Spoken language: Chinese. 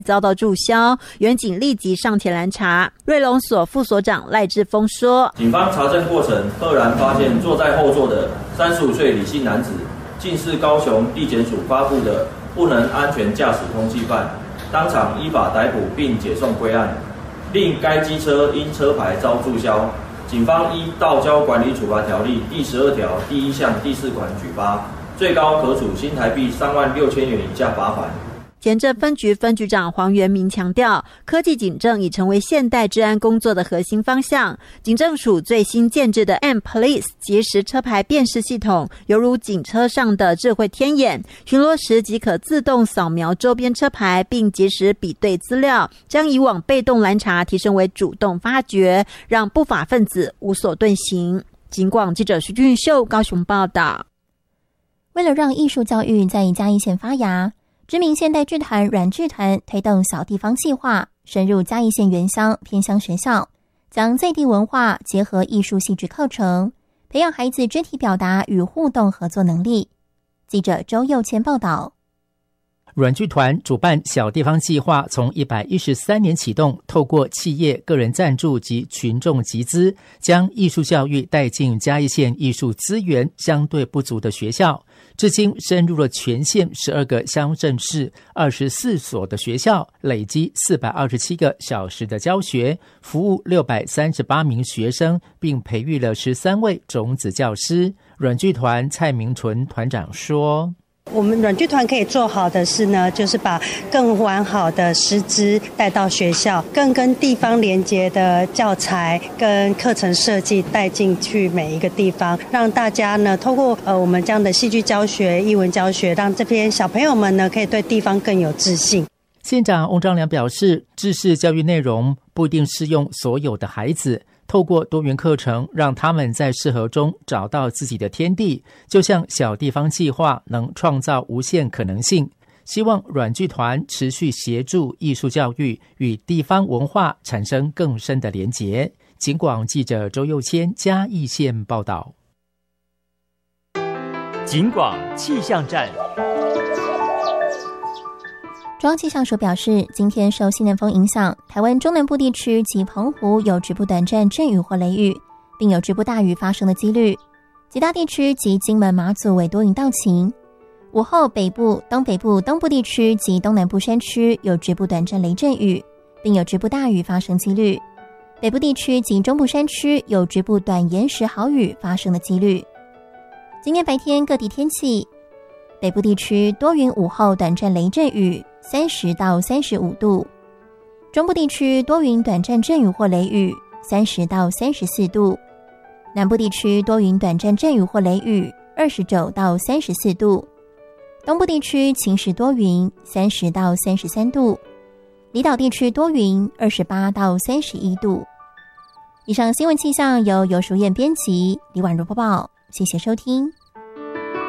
遭到注销，员警立即上前拦查。瑞隆所副所长赖志峰说， 警方查证过程赫然发现坐在后座的35岁李姓男子竟是高雄地检署发布的不能安全驾驶通缉犯，当场依法逮捕并解送归案，令该机车因车牌遭注销。警方依道交管理处罚条例第12条第1项第4款举发，最高可处新台币36000元以下罚款。 前镇分局分局长黄元明强调，科技警政已成为现代治安工作的核心方向。警政署最新建制的 M-Police 即时车牌辨识系统，犹如警车上的智慧天眼，巡逻时即可自动扫描周边车牌，并及时比对资料，将以往被动拦查提升为主动发掘，让不法分子无所遁形。警广记者徐俊秀高雄报道。 为了让艺术教育在嘉义县发芽，知名现代剧团软剧团推动小地方计划，深入嘉义县原乡偏乡学校，将在地文化结合艺术戏剧课程，培养孩子肢体表达与互动合作能力。记者周佑谦报道。 软剧团主办小地方计划从113年启动，透过企业、个人赞助及群众集资，将艺术教育带进嘉义县艺术资源相对不足的学校。至今深入了全县12个乡镇市24所的学校，累积427个小时的教学，服务638名学生，并培育了13位种子教师。软剧团蔡明纯团长说， 我们软剧团可以做好的是呢，就是把更完好的师资带到学校，更跟地方连结的教材跟课程设计带进去每一个地方，让大家呢透过我们这样的戏剧教学、艺文教学，让这边小朋友们呢可以对地方更有自信。 县长翁章良表示，知识教育内容不一定适用所有的孩子，透过多元课程，让他们在适合中找到自己的天地，就像小地方计划能创造无限可能性。希望软剧团持续协助艺术教育与地方文化产生更深的连结。警广记者周佑谦嘉义县报道。 警广气象站。 中央气象署表示，今天受西南风影响，台湾中南部地区及澎湖有局部短暂阵雨或雷雨，并有局部大雨发生的几率。其他地区及金门、马祖为多云到晴。午后北部、东北部、东部地区及东南部山区有局部短暂雷阵雨，并有局部大雨发生几率。北部地区及中部山区有局部短延时豪雨发生的几率。今天白天各地天气，北部地区多云，午后短暂雷阵雨，30到35度；中部地区多云，短暂阵雨或雷雨，30到34度；南部地区多云，短暂阵雨或雷雨，29到34度；东部地区晴时多云，30到33度；离岛地区多云，28到31度。以上新闻气象由尤淑燕编辑，李婉如播报，谢谢收听。